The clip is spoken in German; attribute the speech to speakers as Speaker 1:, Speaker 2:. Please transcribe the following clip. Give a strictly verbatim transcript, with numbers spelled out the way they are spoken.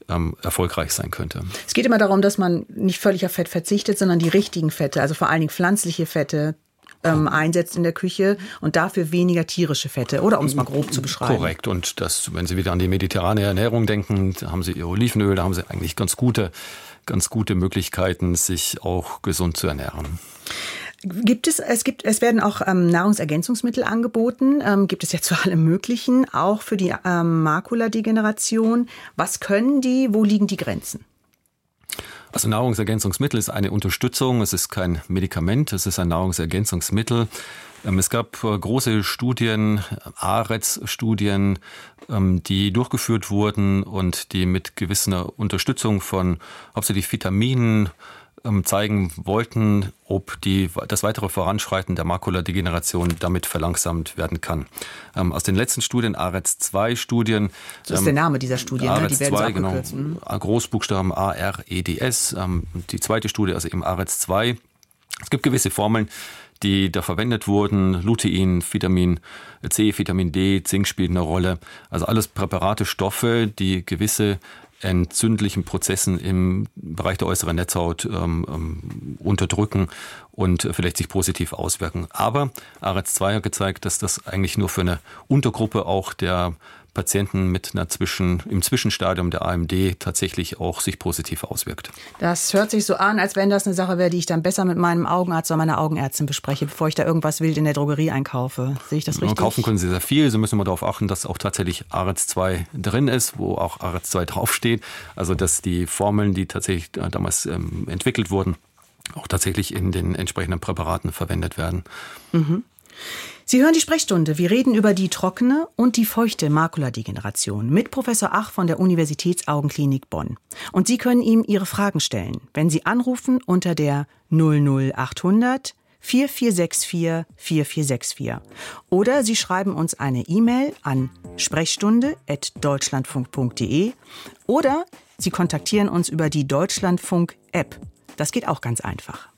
Speaker 1: ähm, erfolgreich sein könnte.
Speaker 2: Es geht immer darum, dass man nicht völlig auf Fett verzichtet, sondern die richtigen Fette, also vor allen Dingen pflanzliche Fette, ähm, einsetzt in der Küche und dafür weniger tierische Fette, oder um es mal grob zu beschreiben.
Speaker 1: Korrekt. Und das, wenn Sie wieder an die mediterrane Ernährung denken, da haben Sie Ihr Olivenöl, da haben Sie eigentlich ganz gute, ganz gute Möglichkeiten, sich auch gesund zu ernähren.
Speaker 2: Gibt es, es gibt, es werden auch ähm, Nahrungsergänzungsmittel angeboten, ähm, gibt es jetzt für alle möglichen, auch für die ähm, Makuladegeneration. Was können die, wo liegen die Grenzen?
Speaker 1: Also Nahrungsergänzungsmittel ist eine Unterstützung, es ist kein Medikament, es ist ein Nahrungsergänzungsmittel. Es gab große Studien, A R E Z-Studien, die durchgeführt wurden und die mit gewisser Unterstützung von hauptsächlich Vitaminen zeigen wollten, ob die, das weitere Voranschreiten der Makuladegeneration damit verlangsamt werden kann. Ähm, aus den letzten Studien, A R E Z zwei Studien.
Speaker 2: Das ist der Name dieser Studien,
Speaker 1: A R E Z
Speaker 2: ne? Die werden
Speaker 1: zwei,
Speaker 2: so abgekürzt.
Speaker 1: genau, Großbuchstaben A R E D S. Ähm, die zweite Studie, also eben A R E Z zwei. Es gibt gewisse Formeln, die da verwendet wurden. Lutein, Vitamin C, Vitamin D, Zink spielt eine Rolle. Also alles Präparate, Stoffe, die gewisse entzündlichen Prozessen im Bereich der äußeren Netzhaut ähm, ähm, unterdrücken und vielleicht sich positiv auswirken. Aber A R E Z zwei hat gezeigt, dass das eigentlich nur für eine Untergruppe auch der Patienten mit einer Zwischen, im Zwischenstadium der A M D tatsächlich auch sich positiv auswirkt.
Speaker 2: Das hört sich so an, als wenn das eine Sache wäre, die ich dann besser mit meinem Augenarzt oder meiner Augenärztin bespreche, bevor ich da irgendwas wild in der Drogerie einkaufe. Sehe ich das richtig?
Speaker 1: Kaufen können Sie sehr viel. Sie müssen immer darauf achten, dass auch tatsächlich A R E Z zwei drin ist, wo auch A R E Z zwei draufsteht. Also dass die Formeln, die tatsächlich damals ähm, entwickelt wurden, auch tatsächlich in den entsprechenden Präparaten verwendet werden.
Speaker 2: Mhm. Sie hören die Sprechstunde. Wir reden über die trockene und die feuchte Makuladegeneration mit Professor Ach von der Universitätsaugenklinik Bonn. Und Sie können ihm Ihre Fragen stellen, wenn Sie anrufen unter der null null achthundert vier vier sechs vier vier vier sechs vier. Oder Sie schreiben uns eine E-Mail an sprechstunde at deutschlandfunk punkt de oder Sie kontaktieren uns über die Deutschlandfunk-App. Das geht auch ganz einfach.